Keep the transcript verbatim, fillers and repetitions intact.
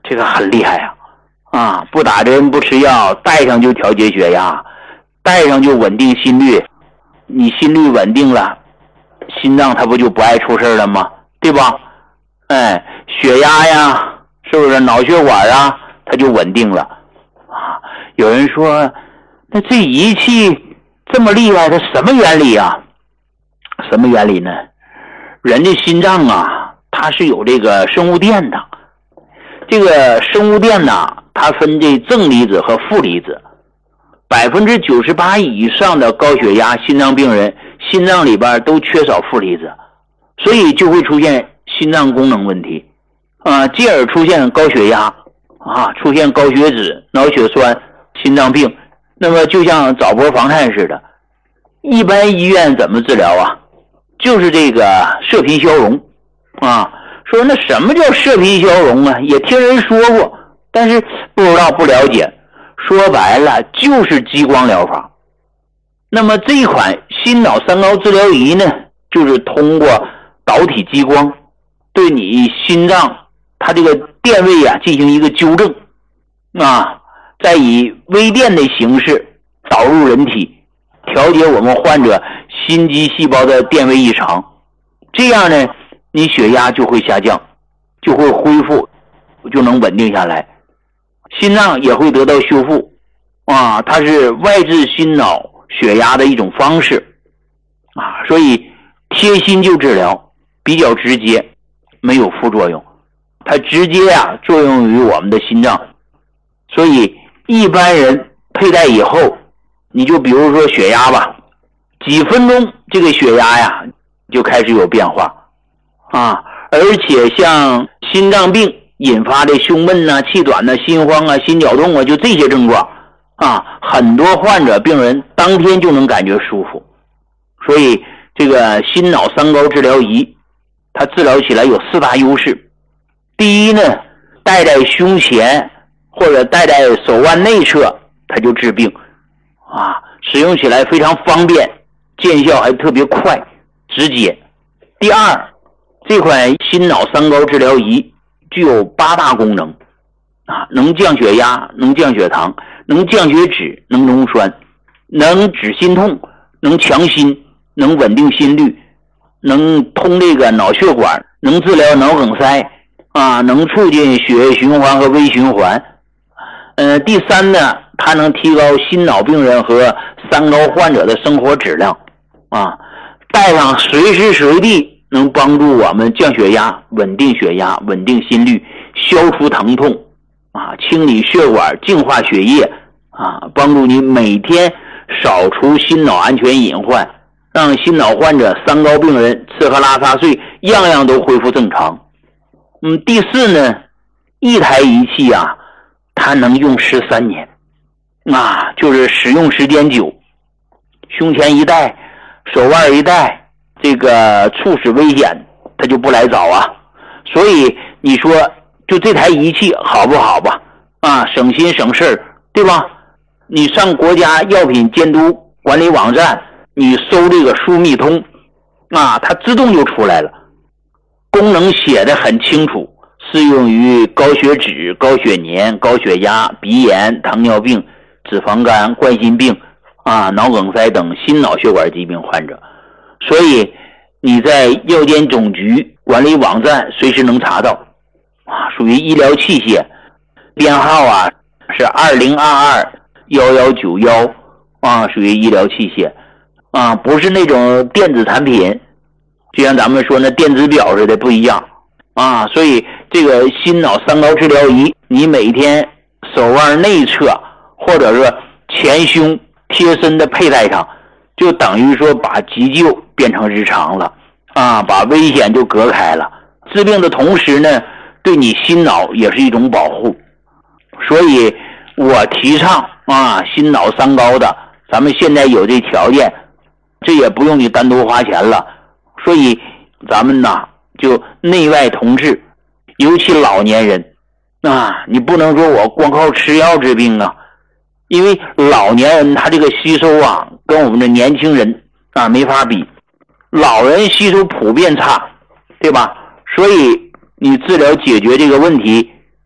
这个很厉害啊！啊，不打针不吃药，带上就调节血压，带上就稳定心率。你心率稳定了，心脏它不就不爱出事了吗？对吧？哎，血压呀，是不是脑血管啊，它就稳定了啊？有人说，那这仪器这么厉害，它什么原理啊？什么原理呢？人的心脏啊，它是有这个生物电的。这个生物电呢，它分这正离子和负离子。百分之九十八以上的高血压心脏病人，心脏里边都缺少负离子，所以就会出现心脏功能问题啊，进而出现高血压啊，出现高血脂、脑血栓、心脏病。那么就像早搏房颤似的，一般医院怎么治疗啊？就是这个射频消融啊。说那什么叫射频消融啊？也听人说过，但是不知道不了解。说白了就是激光疗法。那么这一款心脑三高治疗仪呢，就是通过导体激光对你心脏它这个电位啊进行一个纠正啊，再以微电的形式导入人体，调节我们患者心肌细胞的电位异常，这样呢你血压就会下降，就会恢复，就能稳定下来，心脏也会得到修复啊，它是外治心脑血压的一种方式啊，所以贴心就治疗，比较直接，没有副作用，它直接啊作用于我们的心脏，所以一般人佩戴以后，你就比如说血压吧，几分钟这个血压呀就开始有变化啊，而且像心脏病引发的胸闷啊、气短啊、心慌啊、心绞痛啊，就这些症状啊，很多患者病人当天就能感觉舒服。所以这个心脑三高治疗仪它治疗起来有四大优势。第一呢，戴在胸前或者戴在手腕内侧，它就治病啊，使用起来非常方便，见效还特别快直接。第二，这款心脑三高治疗仪具有八大功能啊，能降血压，能降血糖，能降血脂，能溶栓，能止心痛，能强心，能稳定心率，能通这个脑血管，能治疗脑梗塞啊，能促进血液循环和微循环。呃，第三呢，它能提高心脑病人和三高患者的生活质量啊，戴上随时随地能帮助我们降血压、稳定血压、稳定心率、消除疼痛啊，清理血管、净化血液啊，帮助你每天扫除心脑安全隐患，让心脑患者、三高病人吃喝拉撒睡样样都恢复正常。嗯，第四呢，一台仪器啊，它能用十三年啊，就是使用时间久，胸前一戴，手腕一戴，这个猝死危险它就不来找啊。所以你说就这台仪器好不好吧？啊，省心省事儿，对吧？你上国家药品监督管理网站，你搜这个舒密通啊，它自动就出来了，功能写得很清楚，适用于高血脂、高血粘、高血压、鼻炎、糖尿病、脂肪肝、冠心病啊、脑梗塞等心脑血管疾病患者。所以你在药监总局管理网站随时能查到啊，属于医疗器械，编号啊是二零二二一一九一啊，属于医疗器械啊，不是那种电子产品，就像咱们说那电子表似的不一样啊。所以这个心脑三高治疗仪，你每天手腕内侧或者是前胸贴身的佩戴上，就等于说把急救变成日常了啊，把危险就隔开了。治病的同时呢，对你心脑也是一种保护。所以我提倡啊，心脑三高的，咱们现在有这条件，这也不用你单独花钱了。所以咱们呐，就内外同治，尤其老年人啊，你不能说我光靠吃药治病啊，因为老年人他这个吸收啊，跟我们的年轻人啊没法比，老人吸收普遍差，对吧？所以你治疗解决这个问题，